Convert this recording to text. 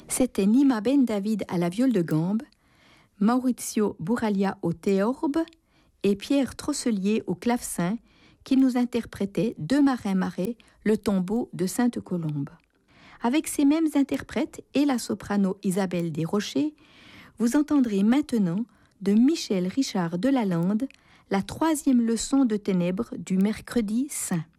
C'était Nima Ben David à la viole de gambe, Maurizio Buraglia au théorbe et Pierre Trosselier au clavecin qui nous interprétaient de Marin-Marais le tombeau de Sainte-Colombe. Avec ces mêmes interprètes et la soprano Isabelle Desrochers, vous entendrez maintenant de Michel Richard Delalande la 3e leçon de ténèbres du mercredi saint.